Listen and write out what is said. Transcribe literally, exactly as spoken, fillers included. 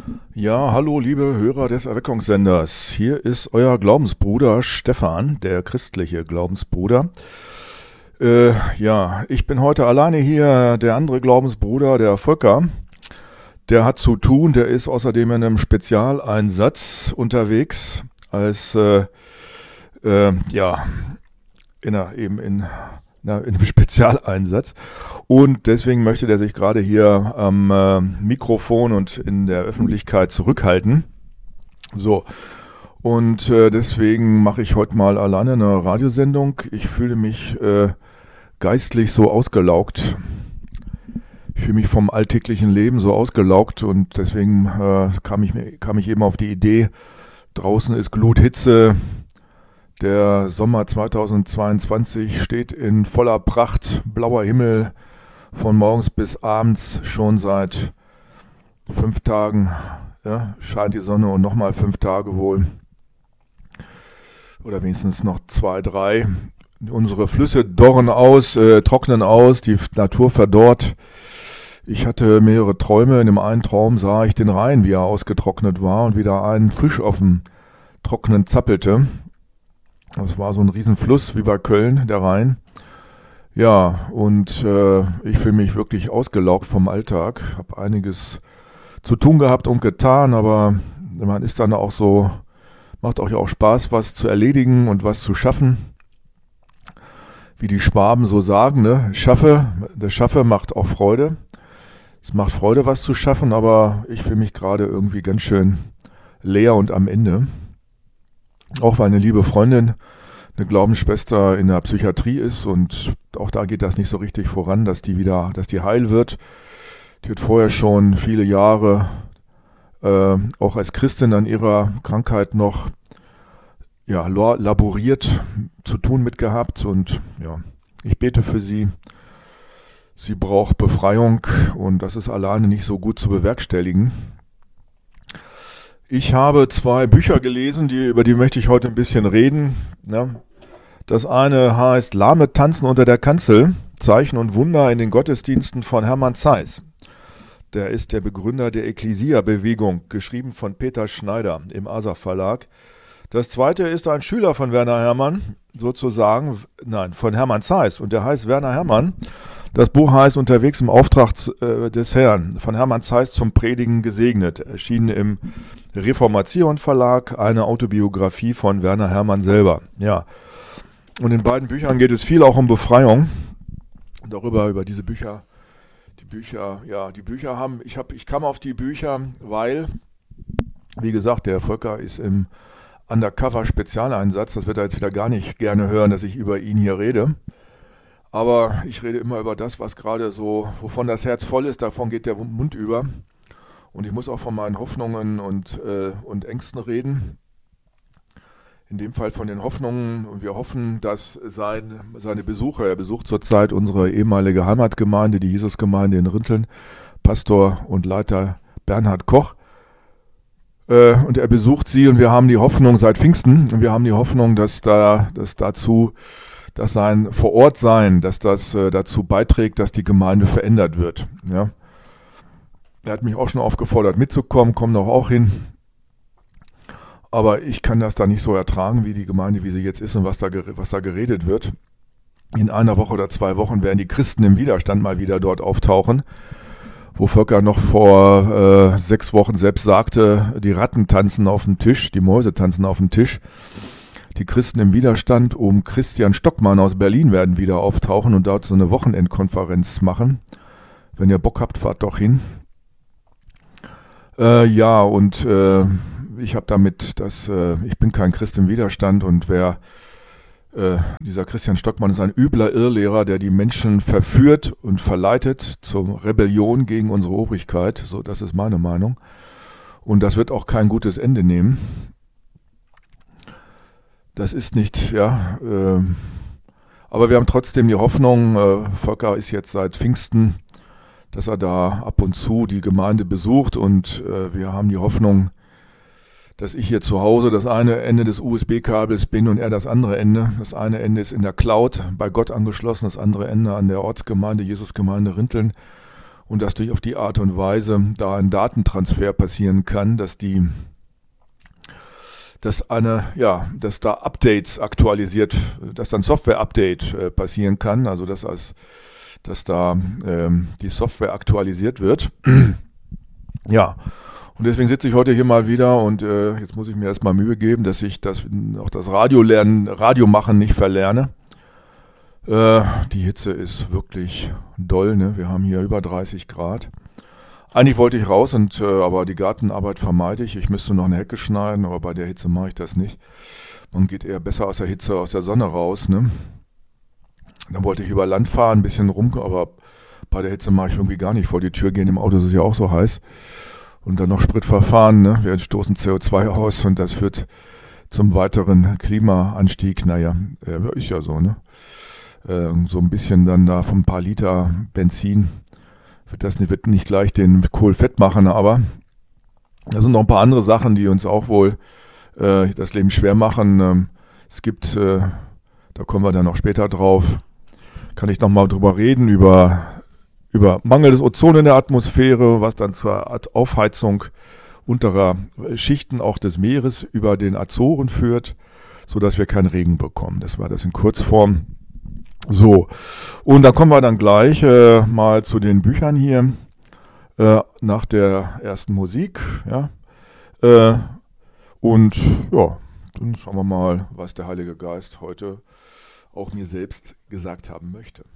Ja, hallo liebe Hörer des Erweckungssenders. Hier ist euer Glaubensbruder Stefan, der christliche Glaubensbruder. Äh, ja, ich bin heute alleine hier. Der andere Glaubensbruder, der Volker, der hat zu tun. Der ist außerdem in einem Spezialeinsatz unterwegs als, äh, äh, ja, in einer, eben in, na, in einem Spezialeinsatz. Und deswegen möchte der sich gerade hier am äh, Mikrofon und in der Öffentlichkeit zurückhalten. So, und äh, deswegen mache ich heute mal alleine eine Radiosendung. Ich fühle mich äh, geistlich so ausgelaugt. Ich fühle mich vom alltäglichen Leben so ausgelaugt und deswegen äh, kam, ich, kam ich eben auf die Idee, draußen ist Gluthitze. Der Sommer zweitausendzweiundzwanzig steht in voller Pracht, blauer Himmel, von morgens bis abends schon seit fünf Tagen, ja, scheint die Sonne und nochmal fünf Tage wohl. Oder wenigstens noch zwei, drei. Unsere Flüsse dorren aus, äh, trocknen aus, die Natur verdorrt. Ich hatte mehrere Träume. In dem einen Traum sah ich den Rhein, wie er ausgetrocknet war und wieder ein Fisch auf dem Trockenen zappelte. Das war so ein Riesenfluss wie bei Köln, der Rhein. Ja, und äh, ich fühle mich wirklich ausgelaugt vom Alltag. Habe einiges zu tun gehabt und getan, aber man ist dann auch so, macht auch ja auch Spaß, was zu erledigen und was zu schaffen. Wie die Schwaben so sagen, ne? Schaffe, das Schaffe macht auch Freude. Es macht Freude, was zu schaffen, aber ich fühle mich gerade irgendwie ganz schön leer und am Ende. Auch weil eine liebe Freundin, eine Glaubensschwester in der Psychiatrie ist und auch da geht das nicht so richtig voran, dass die wieder, dass die heil wird. Die hat vorher schon viele Jahre äh, auch als Christin an ihrer Krankheit noch ja, laboriert, zu tun mit gehabt und ja, ich bete für sie. Sie braucht Befreiung und das ist alleine nicht so gut zu bewerkstelligen. Ich habe zwei Bücher gelesen, die, über die möchte ich heute ein bisschen reden. Ja. Das eine heißt Lahme tanzen unter der Kanzel, Zeichen und Wunder in den Gottesdiensten von Hermann Zeiss. Der ist der Begründer der Ekklesia-Bewegung, geschrieben von Peter Schneider im Asaf Verlag. Das zweite ist ein Schüler von Werner Hermann, sozusagen, nein, von Hermann Zeiss und der heißt Werner Hermann. Das Buch heißt Unterwegs im Auftrag äh, des Herrn, von Hermann Zeiss zum Predigen gesegnet, erschienen im Reformation Verlag, eine Autobiografie von Werner Hermann selber. Ja. Und in beiden Büchern geht es viel auch um Befreiung. Darüber, über diese Bücher, die Bücher, ja, die Bücher haben, ich habe, ich kam auf die Bücher, weil, wie gesagt, der Volker ist im Undercover-Spezialeinsatz, das wird er jetzt wieder gar nicht gerne hören, dass ich über ihn hier rede. Aber ich rede immer über das, was gerade so, wovon das Herz voll ist, davon geht der Mund über. Und ich muss auch von meinen Hoffnungen und, äh, und Ängsten reden. In dem Fall von den Hoffnungen. Und wir hoffen, dass sein, seine Besucher, er besucht zurzeit unsere ehemalige Heimatgemeinde, die Jesusgemeinde in Rinteln, Pastor und Leiter Bernhard Koch. Äh, und er besucht sie und wir haben die Hoffnung seit Pfingsten, und wir haben die Hoffnung, dass da, dass dazu, dass sein Vorortsein, dass das äh, dazu beiträgt, dass die Gemeinde verändert wird. Ja. Er hat mich auch schon aufgefordert mitzukommen, kommen doch auch hin. Aber ich kann das da nicht so ertragen, wie die Gemeinde, wie sie jetzt ist und was da, was da geredet wird. In einer Woche oder zwei Wochen werden die Christen im Widerstand mal wieder dort auftauchen, wo Volker noch vor äh, sechs Wochen selbst sagte, die Ratten tanzen auf dem Tisch, die Mäuse tanzen auf dem Tisch. Die Christen im Widerstand um Christian Stockmann aus Berlin werden wieder auftauchen und dort so eine Wochenendkonferenz machen. Wenn ihr Bock habt, fahrt doch hin. Äh, ja, und äh, ich habe damit, dass äh, ich bin kein Christ im Widerstand und wer äh, dieser Christian Stockmann ist ein übler Irrlehrer, der die Menschen verführt und verleitet zur Rebellion gegen unsere Obrigkeit. So, das ist meine Meinung. Und das wird auch kein gutes Ende nehmen. Das ist nicht, ja, äh, aber wir haben trotzdem die Hoffnung, äh, Volker ist jetzt seit Pfingsten, dass er da ab und zu die Gemeinde besucht und äh, wir haben die Hoffnung, dass ich hier zu Hause das eine Ende des U S B-Kabels bin und er das andere Ende. Das eine Ende ist in der Cloud bei Gott angeschlossen, das andere Ende an der Ortsgemeinde, Jesusgemeinde Rinteln. und dass durch auf die Art und Weise da ein Datentransfer passieren kann, dass die dass eine, ja, dass da Updates aktualisiert, dass dann Software-Update äh, passieren kann, also dass, als, dass da ähm, die Software aktualisiert wird. Ja, und deswegen sitze ich heute hier mal wieder und äh, jetzt muss ich mir erstmal Mühe geben, dass ich das, auch das Radiolernen, Radiomachen nicht verlerne. Äh, die Hitze ist wirklich doll, ne? Wir haben hier über dreißig Grad. Eigentlich wollte ich raus, und, äh, aber die Gartenarbeit vermeide ich. Ich müsste noch eine Hecke schneiden, aber bei der Hitze mache ich das nicht. Man geht eher besser aus der Hitze, aus der Sonne raus. Ne? Dann wollte ich über Land fahren, ein bisschen rum, aber bei der Hitze mache ich irgendwie gar nicht vor die Tür gehen. Im Auto ist es ja auch so heiß. Und dann noch Sprit verfahren. Ne? Wir stoßen C O zwei aus und das führt zum weiteren Klimaanstieg. Naja, äh, ist ja so. Ne? Äh, so ein bisschen dann da von ein paar Liter Benzin. Wird das nicht, wird nicht gleich den Kohl fett machen, aber da sind noch ein paar andere Sachen, die uns auch wohl äh, das Leben schwer machen. Ähm, es gibt, äh, da kommen wir dann noch später drauf, kann ich nochmal drüber reden, über, über Mangel des Ozon in der Atmosphäre, was dann zur Aufheizung unterer Schichten auch des Meeres über den Azoren führt, sodass wir keinen Regen bekommen. Das war das in Kurzform. So, und da kommen wir dann gleich äh, mal zu den Büchern hier äh, nach der ersten Musik. Ja, äh, und ja, dann schauen wir mal, was der Heilige Geist heute auch mir selbst gesagt haben möchte.